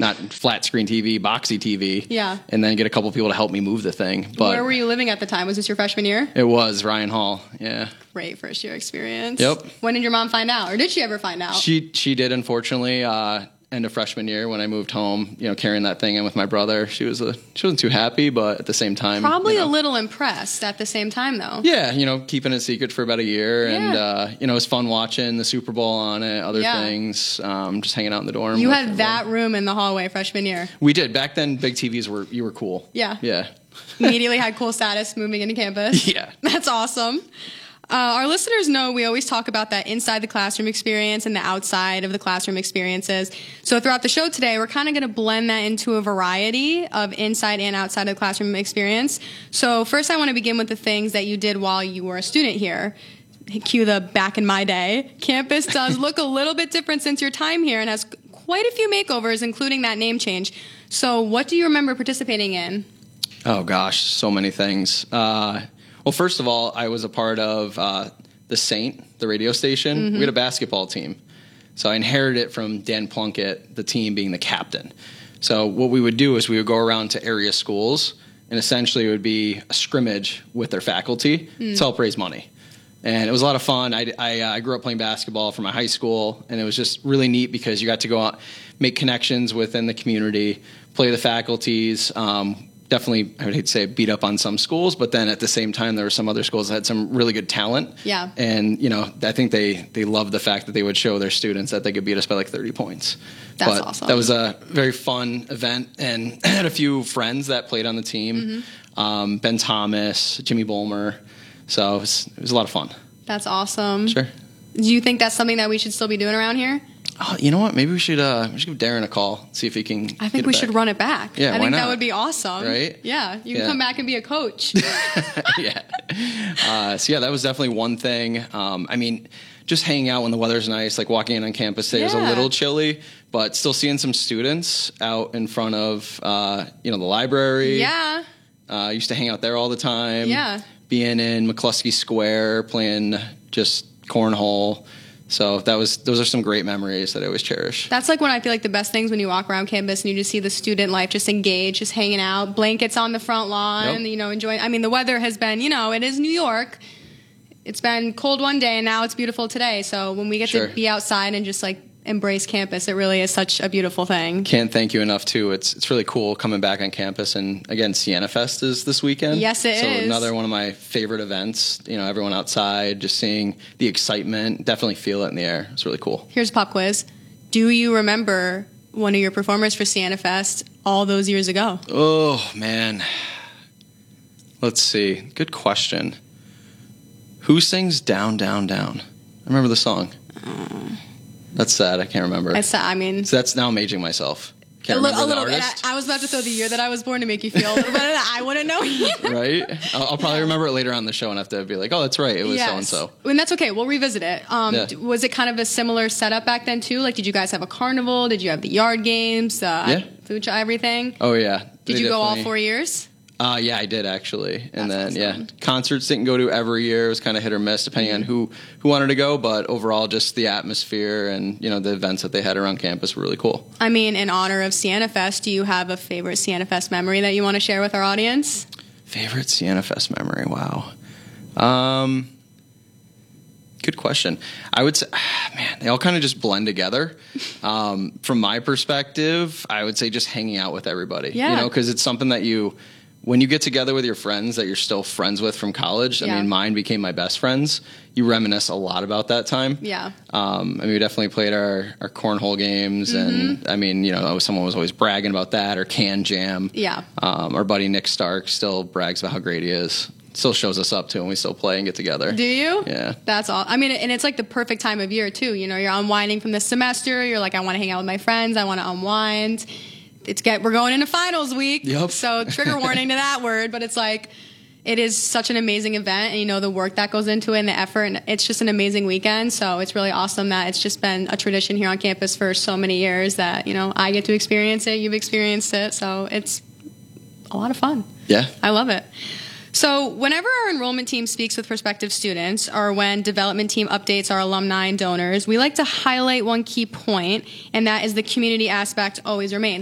not flat screen TV, boxy TV. Yeah. And then get a couple people to help me move the thing. But where were you living at the time? Was this your freshman year? It was Ryan Hall. Yeah. Great first year experience. Yep. When did your mom find out? Or did she ever find out? She did, unfortunately. End of freshman year when I moved home, carrying that thing in with my brother. She wasn't too happy, but at the same time, probably a little impressed at the same time, though. Yeah, keeping it secret for about a year, and it was fun watching the Super Bowl on it, other things, just hanging out in the dorm. You had that room in the hallway freshman year. We did. Back then, big TVs were cool. Yeah. Yeah. Immediately had cool status moving into campus. Yeah. That's awesome. Our listeners know we always talk about that inside the classroom experience and the outside of the classroom experiences. So throughout the show today, we're kind of going to blend that into a variety of inside and outside of the classroom experience. So first, I want to begin with the things that you did while you were a student here. Cue the back in my day. Campus does look a little bit different since your time here and has quite a few makeovers, including that name change. So what do you remember participating in? Oh, gosh, so many things. Well, first of all, I was a part of the Saint, the radio station. Mm-hmm. We had a basketball team. So I inherited it from Dan Plunkett, the team being the captain. So what we would do is we would go around to area schools, and essentially it would be a scrimmage with their faculty to help raise money. And it was a lot of fun. I grew up playing basketball from my high school, and it was just really neat because you got to go out, make connections within the community, play the faculties. Definitely, I would hate to say beat up on some schools, but then at the same time, there were some other schools that had some really good talent. Yeah. And, I think they loved the fact that they would show their students that they could beat us by like 30 points. That's awesome. That was a very fun event, and I had a few friends that played on the team. Mm-hmm. Ben Thomas, Jimmy Bolmer. So it was a lot of fun. That's awesome. Sure. Do you think that's something that we should still be doing around here? Oh, you know what? Maybe we should give Darren a call, see if he can. I think we should run it back. Yeah, I think why not? That would be awesome. Right? Yeah, you can come back and be a coach. Yeah. So that was definitely one thing. Just hanging out when the weather's nice, like walking in on campus today was a little chilly, but still seeing some students out in front of the library. Yeah. Used to hang out there all the time. Yeah. Being in McCluskey Square, playing just cornhole. So those are some great memories that I always cherish. That's like when I feel like the best things when you walk around campus and you just see the student life just engaged, just hanging out, blankets on the front lawn, enjoying. I mean, the weather has been, it is New York. It's been cold one day and now it's beautiful today. So when we get to be outside and just like embrace campus, it really is such a beautiful thing. Can't thank you enough too. It's really cool coming back on campus, and again, Sienna Fest is this weekend. Yes, it is. So another one of my favorite events. Everyone outside, just seeing the excitement, definitely feel it in the air. It's really cool. Here's a pop quiz. Do you remember one of your performers for Sienna Fest all those years ago? Oh man, let's see. Good question. Who sings "Down, Down, Down"? I remember the song. That's sad. I can't remember. It's sad. So that's now I'm aging myself. Can't remember a little the bit. artist. I was about to throw the year that I was born to make you feel a little better. I wouldn't know either. Right? I'll probably remember it later on the show and have to be like, oh, that's right. It was so-and-so. And that's okay. We'll revisit it. Was it kind of a similar setup back then, too? Like, did you guys have a carnival? Did you have the yard games? Food, everything? Oh, yeah. Did you go all 4 years? Yeah, I did actually. And That's awesome. Concerts didn't go to every year. It was kind of hit or miss depending on who wanted to go. But overall, just the atmosphere and, the events that they had around campus were really cool. I mean, in honor of Sienna Fest, do you have a favorite Sienna Fest memory that you want to share with our audience? Favorite Sienna Fest memory? Wow. Good question. I would say, man, they all kind of just blend together. From my perspective, I would say just hanging out with everybody. Yeah. Because it's something that when you get together with your friends that you're still friends with from college, I mean, mine became my best friends. You reminisce a lot about that time. Yeah. We definitely played our cornhole games, and someone was always bragging about that, or Can Jam. Yeah. Our buddy Nick Stark still brags about how great he is. Still shows us up too, and we still play and get together. Do you? Yeah. That's all. I mean, and it's like the perfect time of year too. You're unwinding from the semester. You're like, I want to hang out with my friends. I want to unwind. We're going into finals week. Yep. So trigger warning to that word, but it's like, it is such an amazing event, and the work that goes into it and the effort, and it's just an amazing weekend. So it's really awesome that it's just been a tradition here on campus for so many years that, I get to experience it. You've experienced it. So it's a lot of fun. Yeah. I love it. So whenever our enrollment team speaks with prospective students, or when development team updates our alumni and donors, we like to highlight one key point, and that is the community aspect always remains.